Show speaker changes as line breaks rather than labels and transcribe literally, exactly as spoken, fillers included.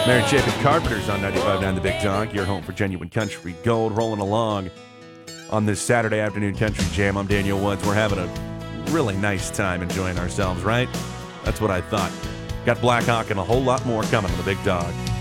Mary Chapin Carpenters on ninety-five point nine The Big Dog, your home for genuine country gold, rolling along on this Saturday afternoon country jam. I'm Daniel Woods. We're having a really nice time enjoying ourselves, right? That's what I thought. Got Black Hawk and a whole lot more coming on The Big Dog.